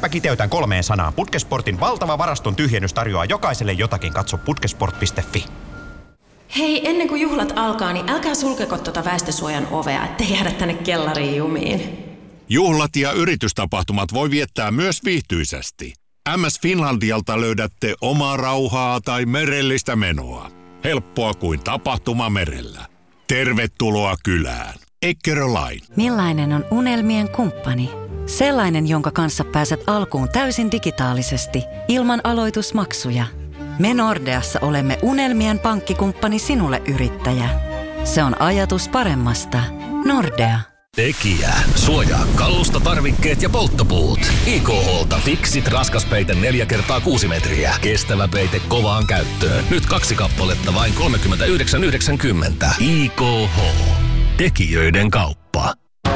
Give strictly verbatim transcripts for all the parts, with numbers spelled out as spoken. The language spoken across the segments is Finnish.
Minäpä kiteytän kolmeen sanaan. Putkesportin valtava varaston tyhjennys tarjoaa jokaiselle jotakin. Katso putkesport piste fi. Hei, ennen kuin juhlat alkaa, niin älkää sulkeko tuota väestösuojan ovea, ettei jäädä tänne kellariin jumiin. Juhlat ja yritystapahtumat voi viettää myös viihtyisesti. M S Finlandialta löydätte omaa rauhaa tai merellistä menoa. Helppoa kuin tapahtuma merellä. Tervetuloa kylään. Eckerö Line. Millainen on unelmien kumppani? Sellainen, jonka kanssa pääset alkuun täysin digitaalisesti, ilman aloitusmaksuja. Me Nordeassa olemme unelmien pankkikumppani sinulle, yrittäjä. Se on ajatus paremmasta. Nordea. Tekijä. Suojaa kalusta, tarvikkeet ja polttopuut. I K H:lta Fixit raskaspeite neljä kertaa kuusi metriä. Kestävä peite kovaan käyttöön. Nyt kaksi kappaletta vain kolmekymmentäyhdeksän yhdeksänkymmentä. I K H. Tekijöiden kauppa.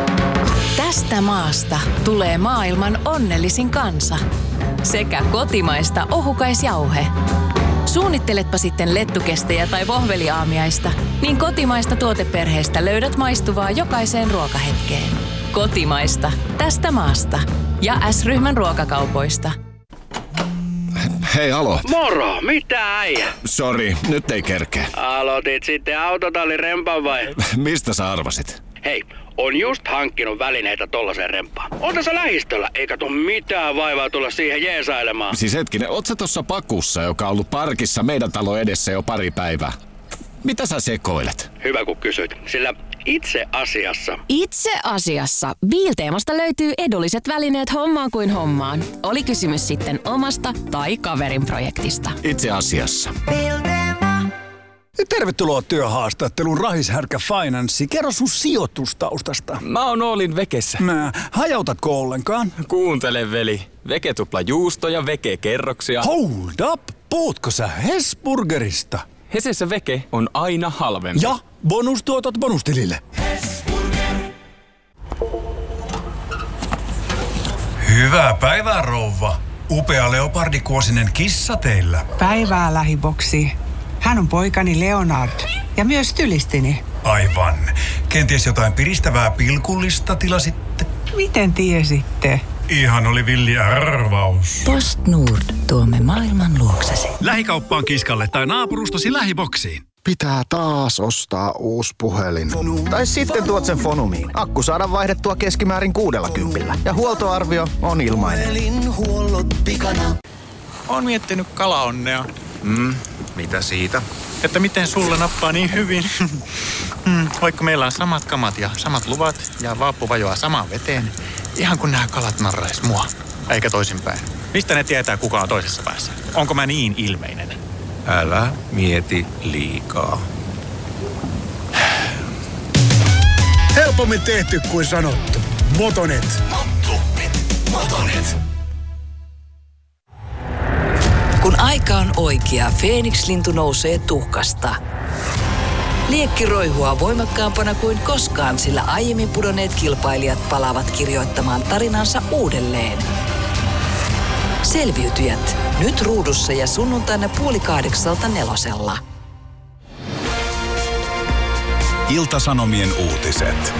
Tästä maasta tulee maailman onnellisin kansa. Sekä kotimaista ohukaisjauhe. Suunnitteletpa sitten lettukestejä tai vohveliaamiaista, niin kotimaista tuoteperheestä löydät maistuvaa jokaiseen ruokahetkeen. Kotimaista. Tästä maasta. Ja S-ryhmän ruokakaupoista. Hei, alo. Moro, mitä äijä? Sori, nyt ei kerkeä. Aloitit sitten autotallin rempan vai? Mistä sä arvasit? Hei, on just hankkinut välineitä tollaseen rempaan. On tässä lähistöllä, eikä tuu mitään vaivaa tulla siihen jeesailemaan. Siis hetkinen, oot sä tossa pakussa, joka on ollut parkissa meidän talon edessä jo pari päivää? Mitä sä sekoilet? Hyvä kun kysyit, sillä itse asiassa... Itse asiassa Biilteemasta löytyy edulliset välineet hommaan kuin hommaan. Oli kysymys sitten omasta tai kaverin projektista. Itse asiassa. Tervetuloa työhaastatteluun Rahishärkä Finanssi. Kerro sun sijoitustaustasta. Mä oon Oolin Vekessä. Mä, hajautatko ollenkaan? Kuuntele, veli. Veke tupla juustoja, Veke kerroksia. Hold up! Puhutko sä Hesburgerista? Hesessä Veke on aina halvempi. Ja bonustuotot bonustilille. Hyvää päivää, rouva. Upea leopardikuosinen kissa teillä. Päivää, lähiboksi. Hän on poikani Leonard ja myös stylistini. Aivan. Kenties jotain piristävää pilkullista tilasitte? Miten tiesitte? Ihan oli villi arvaus. Post Nord. Tuomme maailman luoksesi. Lähikauppaan kiskalle tai naapurustasi lähiboksiin. Pitää taas ostaa uusi puhelin. Tai sitten tuot sen Fonumiin. Akku saadaan vaihdettua keskimäärin kuudella kympillä. Ja huoltoarvio on ilmainen. Oon miettinyt kalaonnea. Mm, mitä siitä? Että miten sulle nappaa niin hyvin. mm, vaikka meillä on samat kamat ja samat luvat ja vaappu vajoaa samaan veteen. Ihan kun nämä kalat narrais mua. Eikä toisinpäin. Mistä ne tietää, kuka on toisessa päässä? Onko mä niin ilmeinen? Älä mieti liikaa. Helpommin tehty kuin sanottu. Motonet. Motonet. Motonet. Kun aika on oikea, Feeniks-lintu nousee tuhkasta. Liekki roihua voimakkaampana kuin koskaan, sillä aiemmin pudonneet kilpailijat palaavat kirjoittamaan tarinansa uudelleen. Selviytyjät. Nyt ruudussa ja sunnuntaina puoli kahdeksalta nelosella. Ilta-Sanomien uutiset.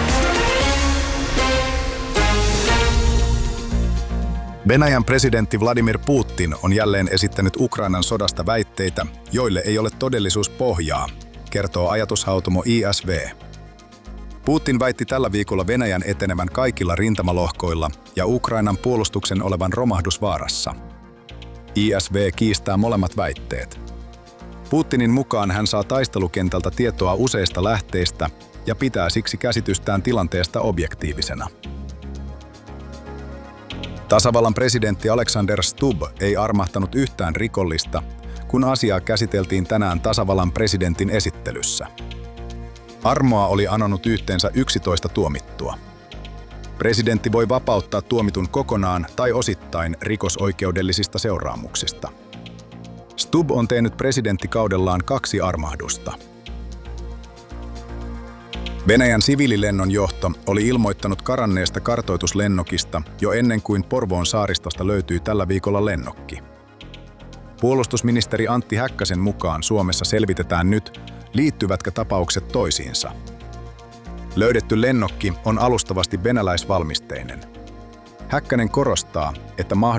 Venäjän presidentti Vladimir Putin on jälleen esittänyt Ukrainan sodasta väitteitä, joille ei ole todellisuuspohjaa, kertoo ajatushautomo I S V. Putin väitti tällä viikolla Venäjän etenevän kaikilla rintamalohkoilla ja Ukrainan puolustuksen olevan romahdusvaarassa. I S V kiistää molemmat väitteet. Putinin mukaan hän saa taistelukentältä tietoa useista lähteistä ja pitää siksi käsitystään tilanteesta objektiivisena. Tasavallan presidentti Alexander Stubb ei armahtanut yhtään rikollista, kun asiaa käsiteltiin tänään tasavallan presidentin esittelyssä. Armoa oli anonut yhteensä yksitoista tuomittua. Presidentti voi vapauttaa tuomitun kokonaan tai osittain rikosoikeudellisista seuraamuksista. Stubb on tehnyt presidenttikaudellaan kaksi armahdusta. Venäjän siviililennon johto oli ilmoittanut karanneesta kartoituslennokista jo ennen kuin Porvoon saaristosta löytyi tällä viikolla lennokki. Puolustusministeri Antti Häkkäsen mukaan Suomessa selvitetään nyt, liittyvätkö tapaukset toisiinsa. Löydetty lennokki on alustavasti venäläisvalmisteinen. Häkkänen korostaa, että